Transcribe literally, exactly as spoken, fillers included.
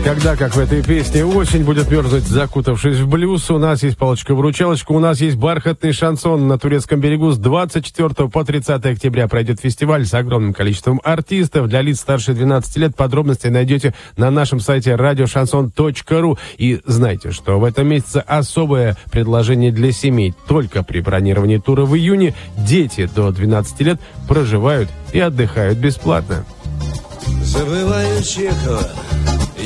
Когда, как в этой песне, осень будет мерзнуть, закутавшись в блюз, у нас есть палочка-выручалочка, у нас есть бархатный шансон. На турецком берегу с двадцать четвёртого по тридцатое октября пройдет фестиваль с огромным количеством артистов. Для лиц старше двенадцати лет подробности найдете на нашем сайте радио шансон точка ру. И знайте, что в этом месяце особое предложение для семей. Только при бронировании тура в июне дети до двенадцати лет проживают и отдыхают бесплатно. Забываю Чехова,